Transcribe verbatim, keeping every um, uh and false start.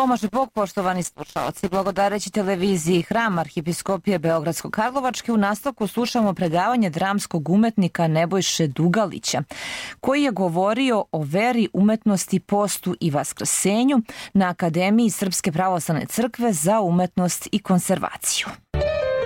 Pomaže Bog, poštovani slušalci. Blagodareći televiziji Hram Arhipiskopije Beogradsko-Karlovačke u nastavku slušamo predavanje dramskog umetnika Nebojše Dugalića, koji je govorio o veri, umetnosti, postu i vaskrsenju na Akademiji Srpske pravoslavne crkve za umetnost i konzervaciju.